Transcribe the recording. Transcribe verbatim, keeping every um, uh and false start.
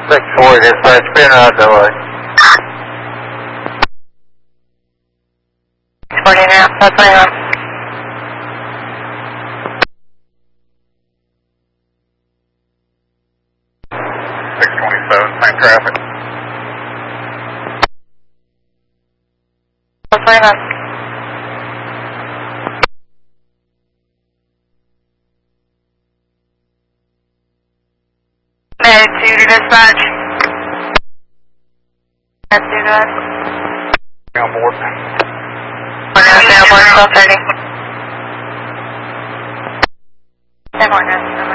six four, dispatch, pin out delay. forty now, that's my own. six twenty-seven, same traffic. That's my own. Med two to dispatch. Med two to us. On board. One now, down one, twelve thirty. Ten more now.